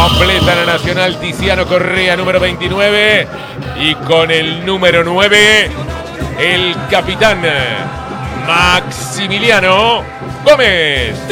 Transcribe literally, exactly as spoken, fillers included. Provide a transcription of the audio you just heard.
Completa la nacional Tiziano Correa, número veintinueve. Y con el número nueve, el capitán Maximiliano Gómez.